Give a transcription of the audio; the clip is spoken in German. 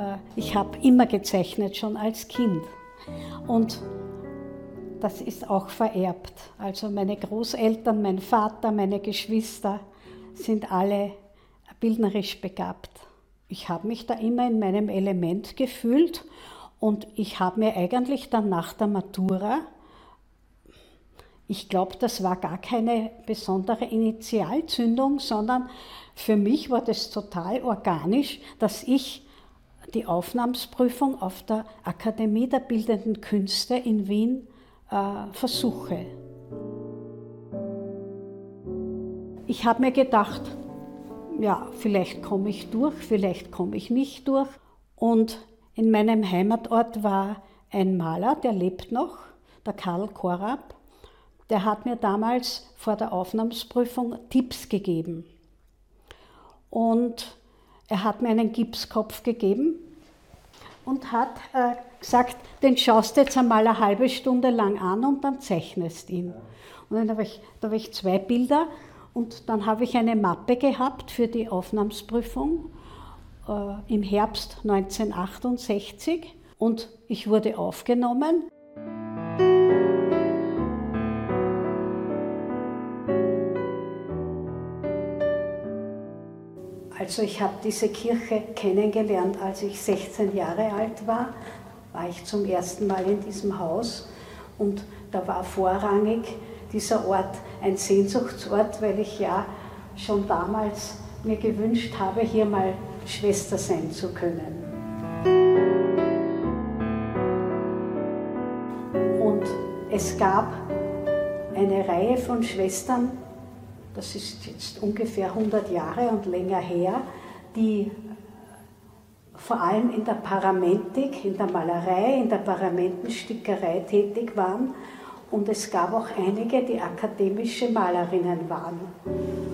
Ich habe immer gezeichnet, schon als Kind. Und das ist auch vererbt. Also meine Großeltern, mein Vater, meine Geschwister sind alle bildnerisch begabt. Ich habe mich da immer in meinem Element gefühlt und ich habe mir eigentlich dann nach der Matura, ich glaube, das war gar keine besondere Initialzündung, sondern für mich war das total organisch, dass ich die Aufnahmeprüfung auf der Akademie der Bildenden Künste in Wien versuche. Ich habe mir gedacht, ja, vielleicht komme ich durch, vielleicht komme ich nicht durch. Und in meinem Heimatort war ein Maler, der lebt noch, der Karl Korab. Der hat mir damals vor der Aufnahmeprüfung Tipps gegeben. Und er hat mir einen Gipskopf gegeben und hat gesagt, den schaust du jetzt einmal eine halbe Stunde lang an und dann zeichnest ihn. Und dann habe ich 2 Bilder und dann habe ich eine Mappe gehabt für die Aufnahmeprüfung im Herbst 1968 und ich wurde aufgenommen. Also ich habe diese Kirche kennengelernt, als ich 16 Jahre alt war ich zum ersten Mal in diesem Haus und da war vorrangig dieser Ort ein Sehnsuchtsort, weil ich ja schon damals mir gewünscht habe, hier mal Schwester sein zu können. Und es gab eine Reihe von Schwestern, das ist jetzt ungefähr 100 Jahre und länger her, die vor allem in der Paramentik, in der Malerei, in der Paramentenstickerei tätig waren. Und es gab auch einige, die akademische Malerinnen waren.